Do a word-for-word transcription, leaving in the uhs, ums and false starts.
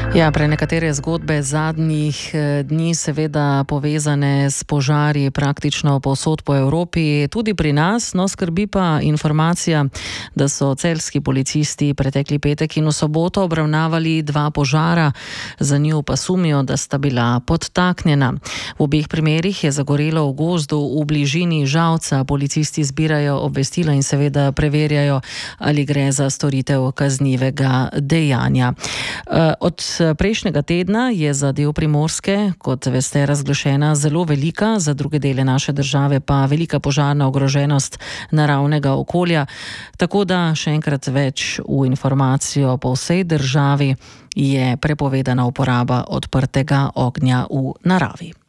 Ja, prenekatere zgodbe zadnjih dni seveda povezane s požari praktično povsod po Evropi, tudi pri nas, no skrbi pa informacija, da so celjski policisti pretekli petek in v soboto obravnavali dva požara, za nju pa sumijo, da sta bila podtaknjena. V obeh primerih je zagorelo v gozdu v bližini Žalca, policisti zbirajo obvestila in seveda preverjajo, ali gre za storitev kaznivega dejanja. Od prejšnjega tedna je za del Primorske, kot veste, razglašena zelo velika, za druge dele naše države pa velika požarna ogroženost naravnega okolja. Tako da še enkrat več v informacijo po vsej državi je prepovedana uporaba odprtega ognja v naravi.